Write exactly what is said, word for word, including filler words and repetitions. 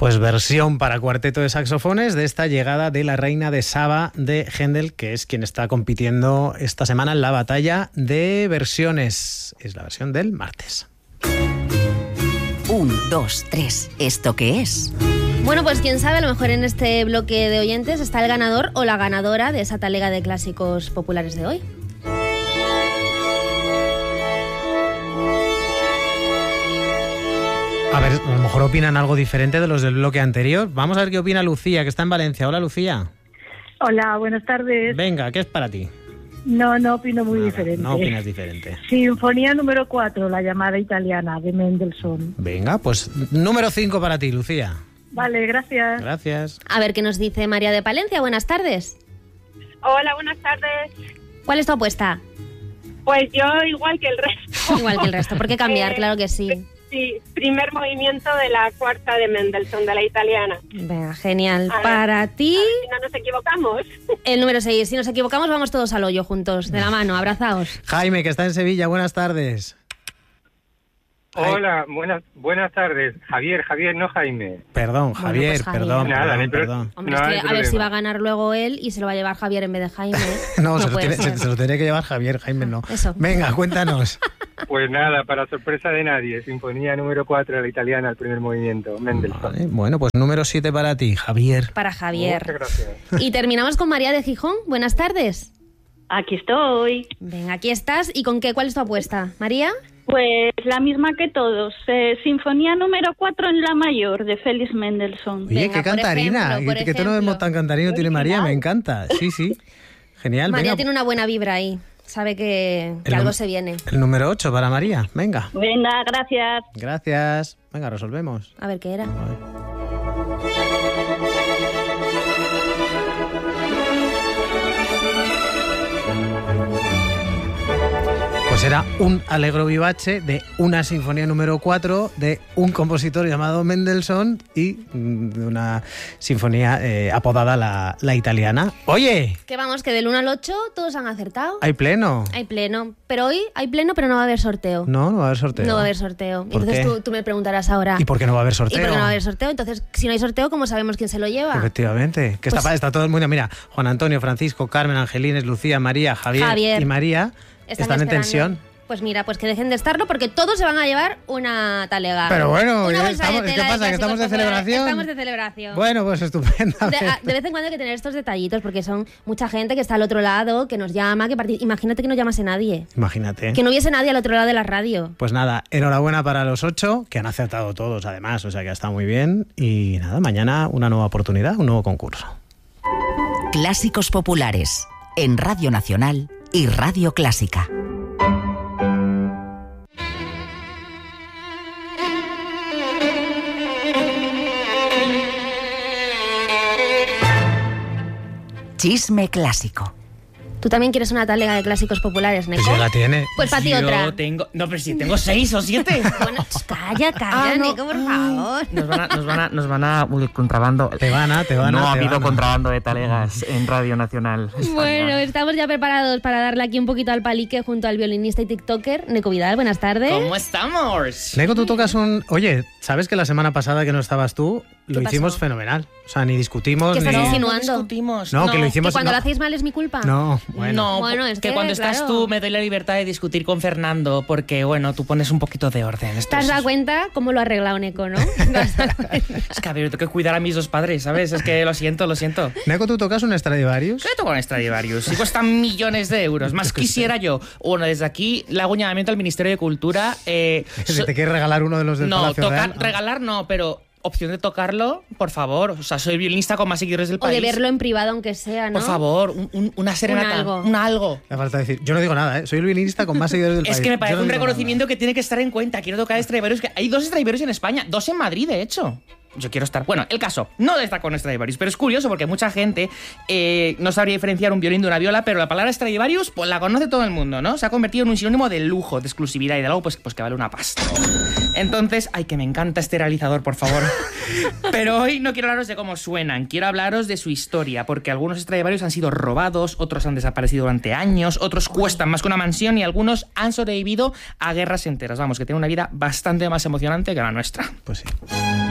Pues versión para cuarteto de saxofones de esta llegada de La Reina de Saba de Händel, que es quien está compitiendo esta semana en la batalla de versiones. Es la versión del martes. Un, dos, tres. ¿Esto qué es? Bueno, pues quién sabe, a lo mejor en este bloque de oyentes está el ganador o la ganadora de esa talega de clásicos populares de hoy. A ver, a lo mejor opinan algo diferente de los del bloque anterior. Vamos a ver qué opina Lucía, que está en Valencia. Hola, Lucía. Hola, buenas tardes. Venga, ¿qué es para ti? No, no opino muy Nada, diferente. No opinas diferente. Sinfonía número cuatro, la llamada italiana, de Mendelssohn. Venga, pues número cinco para ti, Lucía. Vale, gracias. Gracias. A ver qué nos dice María de Palencia. Buenas tardes. Hola, buenas tardes. ¿Cuál es tu apuesta? Pues yo igual que el resto. Igual que el resto. ¿Por qué cambiar? Eh, Claro que sí. Sí, primer movimiento de la cuarta de Mendelssohn, de la italiana. Venga, genial. A ver, Para ti, a ver si no nos equivocamos. el número seis. Si nos equivocamos, vamos todos al hoyo juntos, de la mano, abrazaos. Jaime, que está en Sevilla. Buenas tardes. Hola, buenas buenas tardes. Javier, Javier, no Jaime. Perdón, Javier, pues Javier. perdón, Nada, perdón, no hay pro- perdón. Hombre, No es hay que a ver problema. si va a ganar luego él y se lo va a llevar Javier en vez de Jaime. No, se, lo puede tiene, se, ser. se lo tiene que llevar Javier, Jaime no. Eso. Venga, cuéntanos. Pues nada, para sorpresa de nadie, Sinfonía número cuatro de la italiana, el primer movimiento, Mendelssohn. Vale, bueno, pues número siete para ti, Javier. Para Javier. Muchas gracias. Y terminamos con María de Gijón. Buenas tardes. Aquí estoy. Venga, aquí estás. ¿Y con qué? ¿Cuál es tu apuesta? ¿María? Pues la misma que todos. Eh, Sinfonía número cuatro en la mayor de Félix Mendelssohn. Oye, Venga, qué por cantarina. ejemplo, por que, que tono de ejemplo. tan cantarino tiene María, me encanta. Sí, sí. Genial. María venga, tiene una buena vibra ahí. Sabe que, que El algo num- se viene. El número ocho para María. Venga. Venga, gracias. Gracias. Venga, resolvemos. A ver qué era. A ver. Pues era un Allegro vivace de una sinfonía número cuatro de un compositor llamado Mendelssohn y mm, de una sinfonía eh, apodada la, la italiana. Oye, Que vamos, que del uno al ocho todos han acertado. hay pleno. Hay pleno. Pero hoy hay pleno, pero no va a haber sorteo. No, no va a haber sorteo. No va a haber sorteo. ¿Por Entonces qué? tú, tú me preguntarás ahora. ¿Y por qué no va a haber ¿Y sorteo? por qué no va a haber sorteo? Entonces, si no hay sorteo, ¿cómo sabemos quién se lo lleva? Efectivamente. Que Pues- está, está todo el mundo. Mira, Juan Antonio, Francisco, Carmen, Angelines, Lucía, María, Javier, Javier. y María están, en esperando. tensión. Pues mira, pues que dejen de estarlo porque todos se van a llevar una talega. Pero bueno, Una ya bolsa estamos- de ¿qué tela pasa, que clásicos estamos de populares. celebración? Estamos de celebración. Bueno, pues De, estupendamente. a- de vez en cuando hay que tener estos detallitos porque son mucha gente que está al otro lado, que nos llama, que parti- imagínate que no llamase nadie. Imagínate. Que no hubiese nadie al otro lado de la radio. Pues nada, enhorabuena para los ocho, que han acertado todos además, o sea que ha estado muy bien. Y nada, mañana una nueva oportunidad, un nuevo concurso. Clásicos populares en Radio Nacional y Radio Clásica. Chisme clásico. Tú también quieres una talega de clásicos populares, Neko. Pues ya la tiene. Pues para ti Yo otra. tengo... No, pero si tengo seis o siete. Bueno, calla, calla, Ah, no. Neko, por favor. Nos van a... Nos van a, nos van a uy, contrabando. Te van a, te van a, No ha te habido van a. contrabando de talegas en Radio Nacional. España. Bueno, estamos ya preparados para darle aquí un poquito al palique junto al violinista y tiktoker Neko Vidal. Buenas tardes. ¿Cómo estamos? Neko, tú tocas un... Oye, ¿sabes que la semana pasada que no estabas tú, lo ¿Qué hicimos pasó? fenomenal? O sea, ni discutimos, ¿Qué estás ni... No, insinuando? no discutimos. No, que lo hicimos... ¿Que cuando no. lo hacéis mal es mi culpa? No, bueno. No, Bueno, es que, que, cuando estás claro. tú me doy la libertad de discutir con Fernando porque, bueno, tú pones un poquito de orden. ¿Te Esto has es, dado cuenta cómo lo ha arreglado Neko, no? ¿Te has dado cuenta? es que, a ver, tengo que cuidar a mis dos padres, ¿sabes? Es que lo siento, lo siento. Neko, ¿tú tocas un Stradivarius? ¿Qué toco con Stradivarius? Si cuestan millones de euros. Más quisiera yo. Bueno, desde aquí le hago un llamamiento al Ministerio de Cultura. Eh, Si so- te quieres regalar uno de los del no, Palacio tocar, Real. regalar no, pero opción de tocarlo, por favor. O sea, soy violinista con más seguidores del O país. de verlo en privado, aunque sea, ¿no? Por favor, un- un- una serenata. algo. Un algo. Me falta decir, yo no digo nada, ¿eh? Soy el violinista con más seguidores del país. Es que me Yo parece no un digo reconocimiento que tiene que estar en cuenta. Quiero tocar Stradivarius. Que hay dos Stradivarius en España, dos en Madrid, de hecho. Yo quiero estar. Bueno, el caso no de estar con Stradivarius, pero es curioso porque mucha gente eh, no sabría diferenciar un violín de una viola, pero la palabra Stradivarius pues la conoce todo el mundo, ¿no? Se ha convertido en un sinónimo de lujo, de exclusividad y de algo pues, pues que vale una pasta. Entonces, ay, que me encanta este realizador, por favor. Pero hoy no quiero hablaros de cómo suenan, quiero hablaros de su historia, porque algunos Stradivarius han sido robados, otros han desaparecido durante años, otros cuestan más que una mansión y algunos han sobrevivido a guerras enteras. Vamos, que tienen una vida bastante más emocionante que la nuestra. nada. Pues sí.